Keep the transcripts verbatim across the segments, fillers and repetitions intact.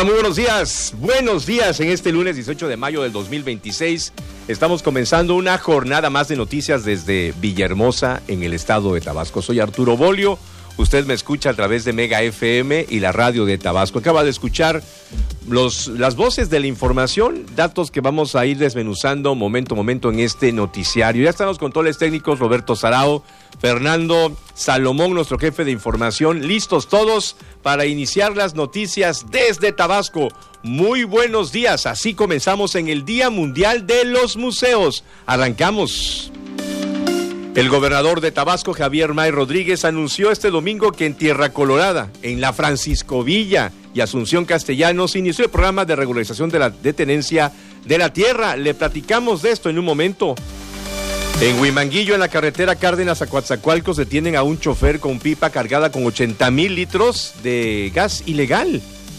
Hola, muy buenos días. Buenos días en este lunes dieciocho de mayo del dos mil veintiséis. Estamos comenzando una jornada más de noticias desde Villahermosa, en el estado de Tabasco. Soy Arturo Bolio. Usted me escucha a través de Mega F M y la radio de Tabasco. Acaba de escuchar los, las voces de la información, datos que vamos a ir desmenuzando momento a momento en este noticiario. Ya están los controles técnicos Roberto Sarao, Fernando Salomón, nuestro jefe de información, listos todos para iniciar las noticias desde Tabasco. Muy buenos días, así comenzamos en el Día Mundial de los Museos. Arrancamos. El gobernador de Tabasco, Javier May Rodríguez, anunció este domingo que en Tierra Colorada, en la Francisco Villa y Asunción Castellanos, inició el programa de regularización de la de tenencia de la tierra. Le platicamos de esto en un momento. En Huimanguillo, en la carretera Cárdenas a Coatzacoalcos, detienen a un chofer con pipa cargada con ochenta mil litros de gas ilegal.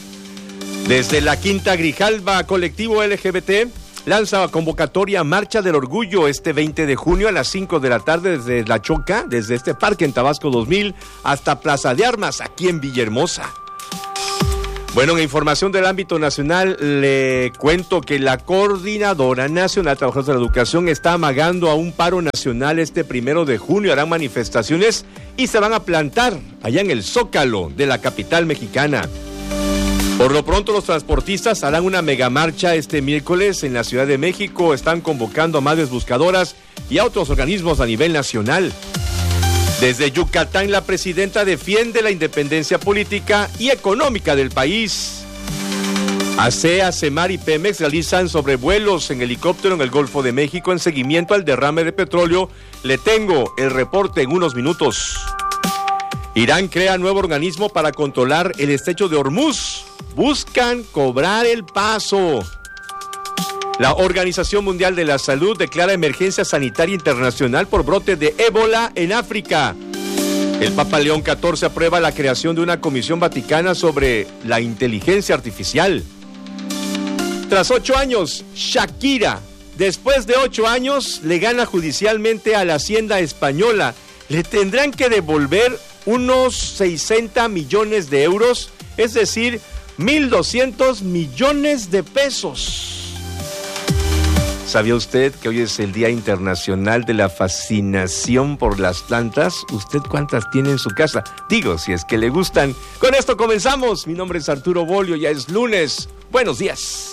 Desde la Quinta Grijalba, colectivo L G B T lanza convocatoria Marcha del Orgullo este veinte de junio a las cinco de la tarde desde La Choca, desde este parque en Tabasco dos mil hasta Plaza de Armas, aquí en Villahermosa. Bueno, en información del ámbito nacional, le cuento que la Coordinadora Nacional de Trabajadores de la Educación está amagando a un paro nacional este primero de junio. Harán manifestaciones y se van a plantar allá en el Zócalo de la capital mexicana. Por lo pronto, los transportistas harán una megamarcha este miércoles en la Ciudad de México. Están convocando a madres buscadoras y a otros organismos a nivel nacional. Desde Yucatán, la presidenta defiende la independencia política y económica del país. ASEA, CEMAR y Pemex realizan sobrevuelos en helicóptero en el Golfo de México en seguimiento al derrame de petróleo. Le tengo el reporte en unos minutos. Irán crea nuevo organismo para controlar el estrecho de Hormuz. Buscan cobrar el paso. La Organización Mundial de la Salud declara emergencia sanitaria internacional por brote de ébola en África. El Papa León catorce aprueba la creación de una comisión vaticana sobre la inteligencia artificial. Tras ocho años, Shakira, después de ocho años, le gana judicialmente a la Hacienda española. Le tendrán que devolver unos sesenta millones de euros, es decir, mil doscientos millones de pesos. ¿Sabía usted que hoy es el Día Internacional de la Fascinación por las Plantas? ¿Usted cuántas tiene en su casa? Digo, si es que le gustan. Con esto comenzamos. Mi nombre es Arturo Bolio, ya es lunes. Buenos días.